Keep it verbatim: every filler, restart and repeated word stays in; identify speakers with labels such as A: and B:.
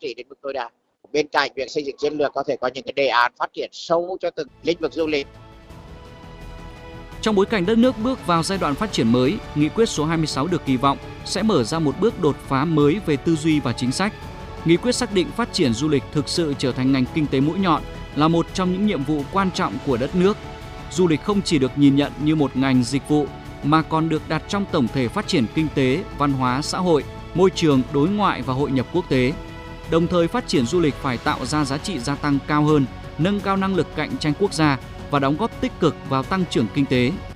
A: trị đến mức tối đa. Bên cạnh việc xây dựng chiến lược có thể có những cái đề án phát triển sâu cho từng lĩnh vực du lịch.
B: Trong bối cảnh đất nước bước vào giai đoạn phát triển mới, Nghị quyết số hai mươi sáu được kỳ vọng sẽ mở ra một bước đột phá mới về tư duy và chính sách. Nghị quyết xác định phát triển du lịch thực sự trở thành ngành kinh tế mũi nhọn là một trong những nhiệm vụ quan trọng của đất nước. Du lịch không chỉ được nhìn nhận như một ngành dịch vụ mà còn được đặt trong tổng thể phát triển kinh tế, văn hóa, xã hội, môi trường, đối ngoại và hội nhập quốc tế. Đồng thời phát triển du lịch phải tạo ra giá trị gia tăng cao hơn, nâng cao năng lực cạnh tranh quốc gia và đóng góp tích cực vào tăng trưởng kinh tế,